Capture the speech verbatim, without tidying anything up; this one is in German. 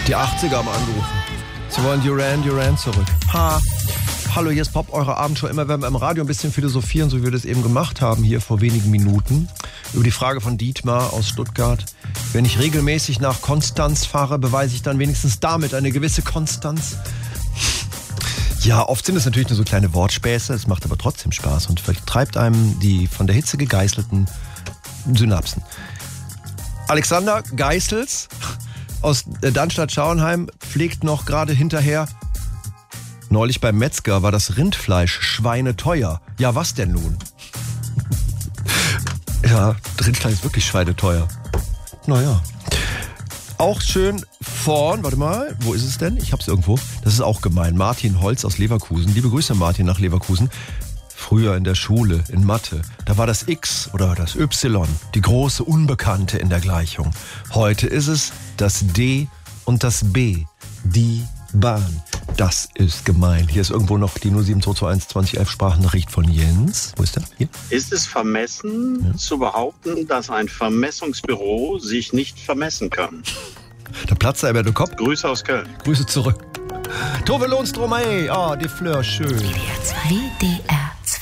Die achtziger haben angerufen. Sie wollen Duran Duran zurück. Ha. Hallo, hier ist Pop, eure Abendshow. Immer wenn wir im Radio ein bisschen philosophieren, so wie wir das eben gemacht haben, hier vor wenigen Minuten, über die Frage von Dietmar aus Stuttgart. Wenn ich regelmäßig nach Konstanz fahre, beweise ich dann wenigstens damit eine gewisse Konstanz. Ja, oft sind es natürlich nur so kleine Wortspäße, es macht aber trotzdem Spaß und vertreibt einem die von der Hitze gegeißelten Synapsen. Alexander Geißels aus Dannstadt-Schauenheim pflegt noch gerade hinterher: Neulich beim Metzger war das Rindfleisch schweineteuer. Ja, was denn nun? Ja, Rindfleisch ist wirklich schweineteuer. Naja. Auch schön vorn, warte mal, wo ist es denn? Ich hab's irgendwo. Das ist auch gemein. Martin Holz aus Leverkusen. Liebe Grüße, Martin, nach Leverkusen. Früher in der Schule, in Mathe, da war das X oder das Y die große Unbekannte in der Gleichung. Heute ist es das D und das B, die Bahn. Das ist gemein. Hier ist irgendwo noch die null sieben zwei zwei eins zwanzig elf Sprachnachricht von Jens. Wo ist der? Hier. Ist es vermessen, ja, zu behaupten, dass ein Vermessungsbüro sich nicht vermessen kann? Da platzt er über den Kopf. Grüße aus Köln. Grüße zurück. Tove Lohnstromae. Ah, die Fleur, schön. W D R